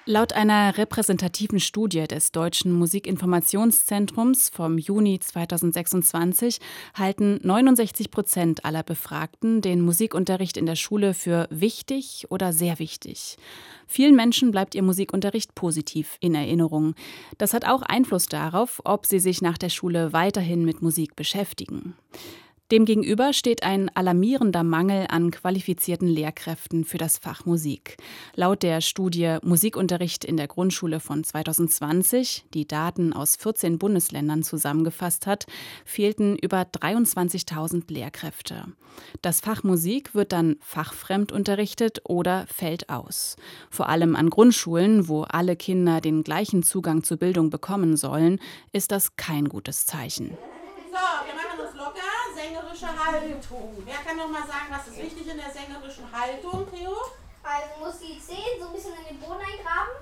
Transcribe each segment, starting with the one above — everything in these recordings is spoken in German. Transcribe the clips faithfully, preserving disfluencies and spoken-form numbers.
Laut einer repräsentativen Studie des Deutschen Musikinformationszentrums vom Juni zweitausendsechsundzwanzig halten neunundsechzig Prozent aller Befragten den Musikunterricht in der Schule für wichtig oder sehr wichtig. Vielen Menschen bleibt ihr Musikunterricht positiv in Erinnerung. Das hat auch Einfluss darauf, ob sie sich nach der Schule weiterhin mit Musik beschäftigen. Demgegenüber steht ein alarmierender Mangel an qualifizierten Lehrkräften für das Fach Musik. Laut der Studie Musikunterricht in der Grundschule von zweitausendzwanzig, die Daten aus vierzehn Bundesländern zusammengefasst hat, fehlten über dreiundzwanzigtausend Lehrkräfte. Das Fach Musik wird dann fachfremd unterrichtet oder fällt aus. Vor allem an Grundschulen, wo alle Kinder den gleichen Zugang zur Bildung bekommen sollen, ist das kein gutes Zeichen. So, wir machen uns locker. Sängerische Haltung. Wer kann noch mal sagen, was ist wichtig in der sängerischen Haltung, Theo? Also muss die Zehen so ein bisschen in den Boden eingraben,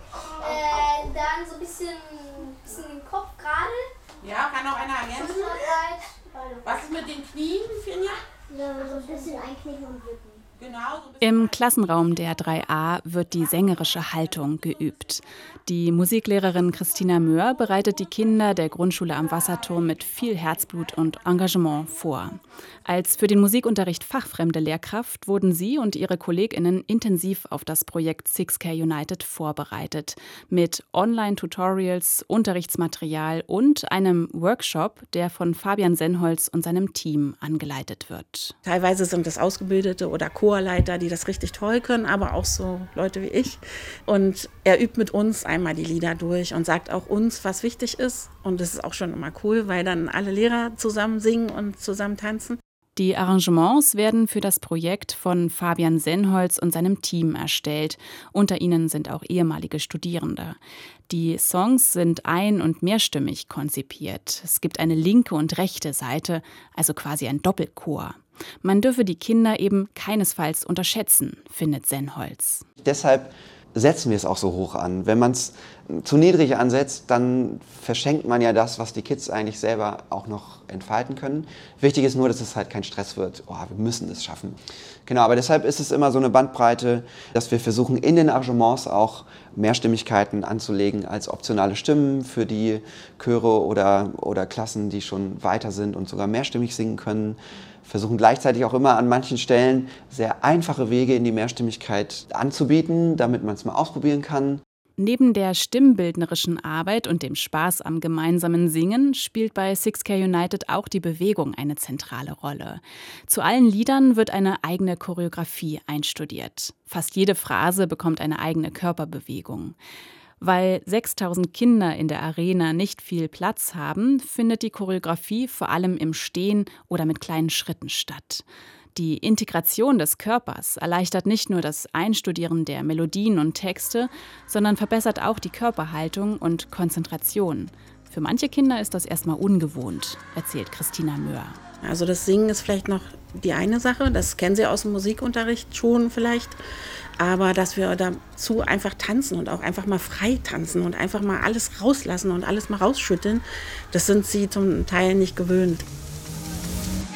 äh, dann so ein bisschen, bisschen den Kopf gerade. Ja, kann auch einer ergänzen? Was ist mit den Knien, Finja? Ja, so ein bisschen einknicken und bücken. Genau, so Im Klassenraum der drei a wird die sängerische Haltung geübt. Die Musiklehrerin Christina Möhr bereitet die Kinder der Grundschule am Wasserturm mit viel Herzblut und Engagement vor. Als für den Musikunterricht fachfremde Lehrkraft wurden sie und ihre KollegInnen intensiv auf das Projekt six K United vorbereitet. Mit Online-Tutorials, Unterrichtsmaterial und einem Workshop, der von Fabian Sennholz und seinem Team angeleitet wird. Teilweise sind es Ausgebildete oder Chorleiter, die das richtig toll können, aber auch so Leute wie ich. Und er übt mit uns einmal die Lieder durch und sagt auch uns, was wichtig ist. Und das ist auch schon immer cool, weil dann alle Lehrer zusammen singen und zusammen tanzen. Die Arrangements werden für das Projekt von Fabian Sennholz und seinem Team erstellt. Unter ihnen sind auch ehemalige Studierende. Die Songs sind ein- und mehrstimmig konzipiert. Es gibt eine linke und rechte Seite, also quasi ein Doppelchor. Man dürfe die Kinder eben keinesfalls unterschätzen, findet Sennholz. Deshalb setzen wir es auch so hoch an. Wenn man es zu niedrig ansetzt, dann verschenkt man ja das, was die Kids eigentlich selber auch noch entfalten können. Wichtig ist nur, dass es halt kein Stress wird. Oh, wir müssen es schaffen. Genau, aber deshalb ist es immer so eine Bandbreite, dass wir versuchen, in den Arrangements auch Mehrstimmigkeiten anzulegen als optionale Stimmen für die Chöre oder, oder Klassen, die schon weiter sind und sogar mehrstimmig singen können. Versuchen gleichzeitig auch immer an manchen Stellen sehr einfache Wege in die Mehrstimmigkeit anzubieten, damit man es mal ausprobieren kann. Neben der stimmbildnerischen Arbeit und dem Spaß am gemeinsamen Singen spielt bei six K United auch die Bewegung eine zentrale Rolle. Zu allen Liedern wird eine eigene Choreografie einstudiert. Fast jede Phrase bekommt eine eigene Körperbewegung. Weil sechstausend Kinder in der Arena nicht viel Platz haben, findet die Choreografie vor allem im Stehen oder mit kleinen Schritten statt. Die Integration des Körpers erleichtert nicht nur das Einstudieren der Melodien und Texte, sondern verbessert auch die Körperhaltung und Konzentration. Für manche Kinder ist das erstmal ungewohnt, erzählt Christina Möhr. Also das Singen ist vielleicht noch die eine Sache, das kennen Sie aus dem Musikunterricht schon vielleicht. Aber dass wir dazu einfach tanzen und auch einfach mal frei tanzen und einfach mal alles rauslassen und alles mal rausschütteln, das sind sie zum Teil nicht gewöhnt.